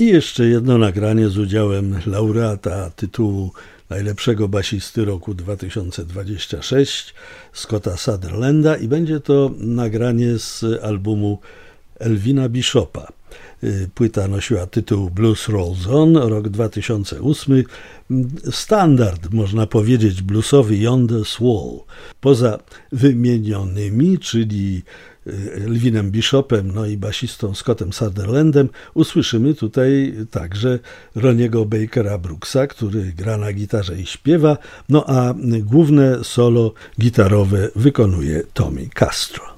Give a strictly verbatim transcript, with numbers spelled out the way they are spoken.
I jeszcze jedno nagranie z udziałem laureata tytułu najlepszego basisty roku dwa tysiące dwudziestego szóstego, Scotta Sutherlanda, i będzie to nagranie z albumu Elvina Bishopa. Płyta nosiła tytuł Blues Rolls On, rok dwa tysiące ósmy. Standard, można powiedzieć, bluesowy Yonder's Wall. Poza wymienionymi, czyli Elvinem Bishopem, no i basistą Scottem Sutherlandem, usłyszymy tutaj także Roniego Bakera Brooksa, który gra na gitarze i śpiewa, no a główne solo gitarowe wykonuje Tommy Castro.